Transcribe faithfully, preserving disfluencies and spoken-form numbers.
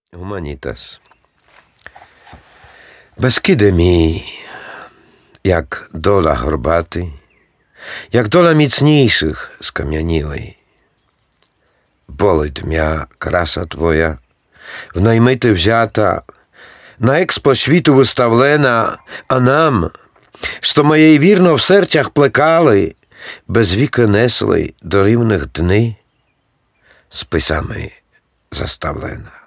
Гуманітас. Бескиде мій, як дола горбатий, як дола міцніших скам'янілий. Болить м'я краса твоя, в наймити взята, на експо світу виставлена, а нам, що моєї вірно в серцях плекали, без віки несли до рівних дни, списами заставлена.